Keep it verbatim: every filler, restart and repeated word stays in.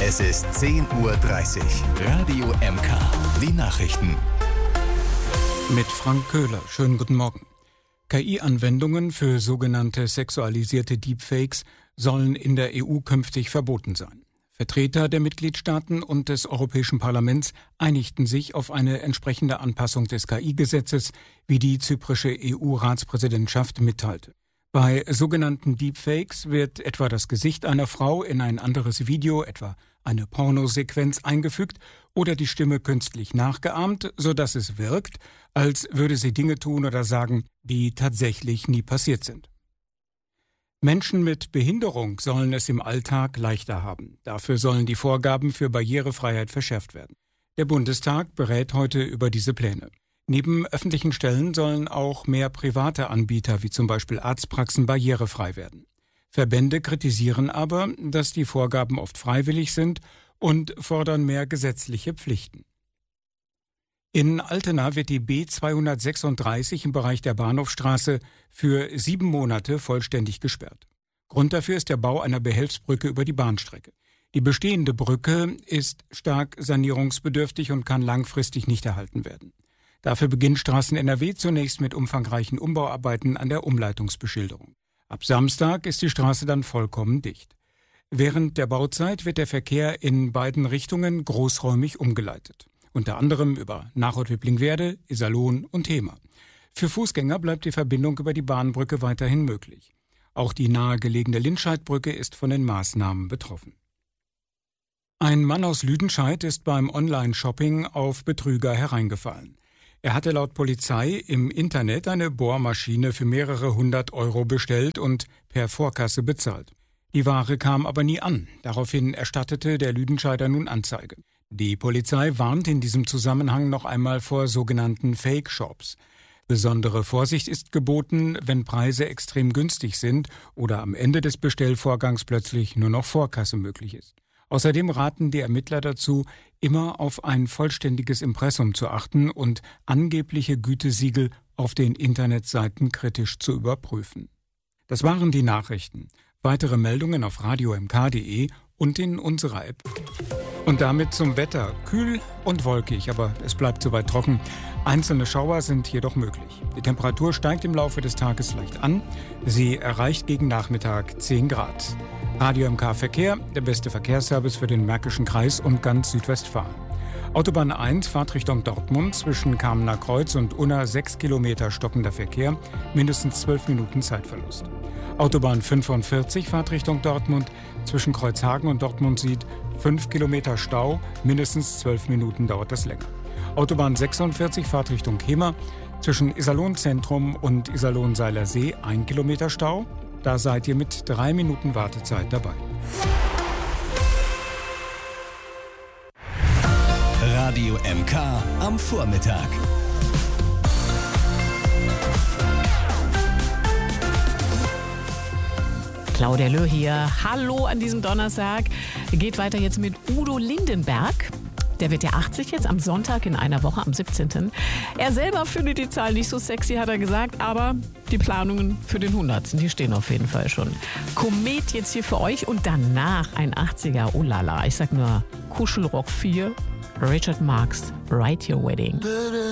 Es ist zehn Uhr dreißig. Radio M K. Die Nachrichten. Mit Frank Köhler. Schönen guten Morgen. K I-Anwendungen für sogenannte sexualisierte Deepfakes sollen in der E U künftig verboten sein. Vertreter der Mitgliedstaaten und des Europäischen Parlaments einigten sich auf eine entsprechende Anpassung des K I-Gesetzes, wie die zyprische E U-Ratspräsidentschaft mitteilte. Bei sogenannten Deepfakes wird etwa das Gesicht einer Frau in ein anderes Video, etwa eine Pornosequenz, eingefügt oder die Stimme künstlich nachgeahmt, sodass es wirkt, als würde sie Dinge tun oder sagen, die tatsächlich nie passiert sind. Menschen mit Behinderung sollen es im Alltag leichter haben. Dafür sollen die Vorgaben für Barrierefreiheit verschärft werden. Der Bundestag berät heute über diese Pläne. Neben öffentlichen Stellen sollen auch mehr private Anbieter, wie zum Beispiel Arztpraxen, barrierefrei werden. Verbände kritisieren aber, dass die Vorgaben oft freiwillig sind und fordern mehr gesetzliche Pflichten. In Altena wird die B zweihundertsechsunddreißig im Bereich der Bahnhofstraße für sieben Monate vollständig gesperrt. Grund dafür ist der Bau einer Behelfsbrücke über die Bahnstrecke. Die bestehende Brücke ist stark sanierungsbedürftig und kann langfristig nicht erhalten werden. Dafür beginnt Straßen N R W zunächst mit umfangreichen Umbauarbeiten an der Umleitungsbeschilderung. Ab Samstag ist die Straße dann vollkommen dicht. Während der Bauzeit wird der Verkehr in beiden Richtungen großräumig umgeleitet. Unter anderem über Nachod-Wipplingwerde, Iserlohn und Hemer. Für Fußgänger bleibt die Verbindung über die Bahnbrücke weiterhin möglich. Auch die nahegelegene Lindscheidbrücke ist von den Maßnahmen betroffen. Ein Mann aus Lüdenscheid ist beim Online-Shopping auf Betrüger hereingefallen. Er hatte laut Polizei im Internet eine Bohrmaschine für mehrere hundert Euro bestellt und per Vorkasse bezahlt. Die Ware kam aber nie an. Daraufhin erstattete der Lüdenscheider nun Anzeige. Die Polizei warnt in diesem Zusammenhang noch einmal vor sogenannten Fake-Shops. Besondere Vorsicht ist geboten, wenn Preise extrem günstig sind oder am Ende des Bestellvorgangs plötzlich nur noch Vorkasse möglich ist. Außerdem raten die Ermittler dazu, immer auf ein vollständiges Impressum zu achten und angebliche Gütesiegel auf den Internetseiten kritisch zu überprüfen. Das waren die Nachrichten. Weitere Meldungen auf radio m k punkt d e und in unserer App. Und damit zum Wetter. Kühl und wolkig, aber es bleibt soweit trocken. Einzelne Schauer sind jedoch möglich. Die Temperatur steigt im Laufe des Tages leicht an. Sie erreicht gegen Nachmittag zehn Grad. Radio M K Verkehr, der beste Verkehrsservice für den Märkischen Kreis und ganz Südwestfalen. Autobahn eins, Fahrtrichtung Dortmund, zwischen Kamener Kreuz und Unna sechs Kilometer stockender Verkehr, mindestens zwölf Minuten Zeitverlust. Autobahn fünfundvierzig, Fahrtrichtung Dortmund, zwischen Kreuzhagen und Dortmund Süd, fünf Kilometer Stau, mindestens zwölf Minuten dauert das länger. Autobahn sechsundvierzig, Fahrtrichtung Hemer, zwischen Iserlohn Zentrum und Iserlohn Seiler See, ein Kilometer Stau. Da seid ihr mit drei Minuten Wartezeit dabei. Radio M K am Vormittag. Claudia Löh hier. Hallo an diesem Donnerstag. Geht weiter jetzt mit Udo Lindenberg. Der wird ja achtzig jetzt am Sonntag in einer Woche, am siebzehnten Er selber findet die Zahl nicht so sexy, hat er gesagt, aber die Planungen für den hundertsten, die stehen auf jeden Fall schon. Komet jetzt hier für euch und danach ein achtziger, oh lala, ich sag nur Kuschelrock vier, Richard Marx, Write Your Wedding.